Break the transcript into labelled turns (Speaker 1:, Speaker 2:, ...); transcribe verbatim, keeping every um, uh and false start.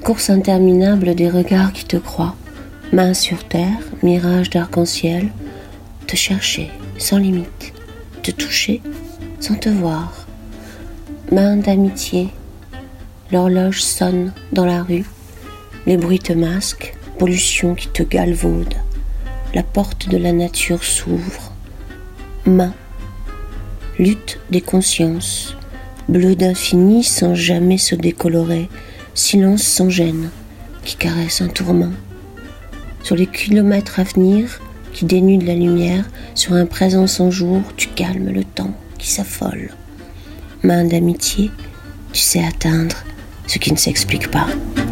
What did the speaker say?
Speaker 1: course interminable des regards qui te croient, main sur terre, mirage d'arc-en-ciel, te chercher sans limite, te toucher sans te voir. Main d'amitié, l'horloge sonne dans la rue, les bruits te masquent, pollution qui te galvaude, la porte de la nature s'ouvre. Main, lutte des consciences, bleu d'infini sans jamais se décolorer, silence sans gêne qui caresse un tourment. Sur les kilomètres à venir qui dénudent la lumière, sur un présent sans jour, tu calmes le temps qui s'affole. Main d'amitié, tu sais atteindre ce qui ne s'explique pas.